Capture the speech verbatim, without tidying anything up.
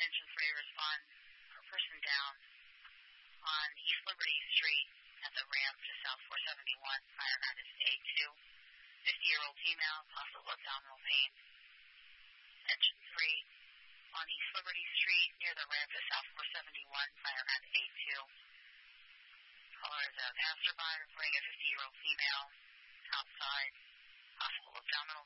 engine three respond for person down on East Liberty Street at the ramp to South four seventy-one. Fire status A two. fifty-year-old female, possible abdominal pain. Engine three on East Liberty Street near the ramp to South four seventy-one. Fire at A two. Caller is a passerby reporting a fifty-year-old female outside. Possible abdominal